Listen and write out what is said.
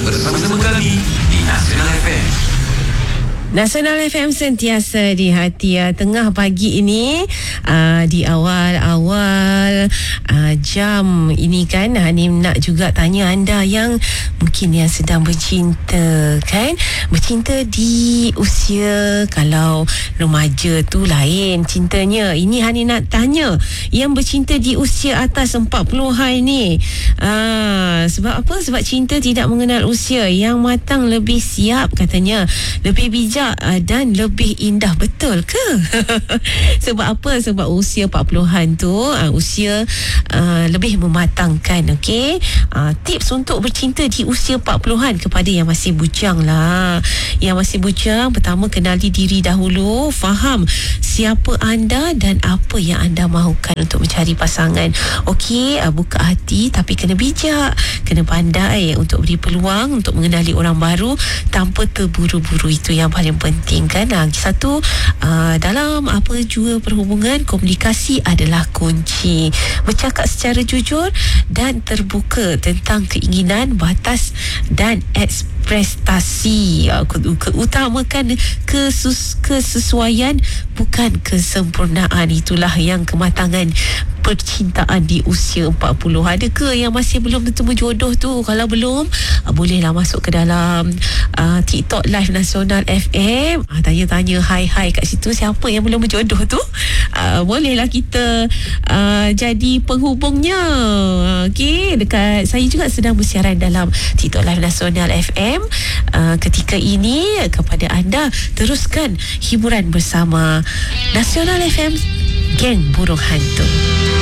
bersama-sama kami di Nasional FM. Nasional FM sentiasa di hati tengah pagi ini, di awal-awal jam ini kan, Hanim nak juga tanya anda yang mungkin yang sedang bercinta kan, bercinta di usia, kalau remaja tu lain cintanya. Ini Hanim nak tanya yang bercinta di usia atas 40-an ni, sebab apa? Sebab cinta tidak mengenal usia. Yang matang lebih siap katanya, lebih bijak dan lebih indah. Betul ke? Sebab apa? Sebab usia 40-an tu usia lebih mematangkan. Okey, tips untuk bercinta di usia 40-an kepada yang masih bujang lah. Yang masih bujang, pertama kenali diri dahulu, faham siapa anda dan apa yang anda mahukan untuk mencari pasangan. Okey, buka hati tapi kena bijak, kena pandai untuk beri peluang untuk mengenali orang baru tanpa terburu-buru. Itu yang paling penting kan. Satu, dalam apa jua perhubungan, komunikasi adalah kunci. Bercakap secara jujur dan terbuka tentang keinginan, batas dan ekspektasi. Utamakan kesesuaian, bukan kesempurnaan. Itulah yang kematangan percintaan di usia 40. Ada ke yang masih belum bertemu jodoh tu? Kalau belum, bolehlah masuk ke dalam TikTok Live Nasional FM, tanya-tanya hai kat situ, siapa yang belum berjodoh tu, bolehlah kita jadi penghubungnya. Okey, dekat saya juga sedang bersiaran dalam TikTok Live Nasional FM ketika ini. Kepada anda, teruskan hiburan bersama Nasional FM, Geng Burung Hantu.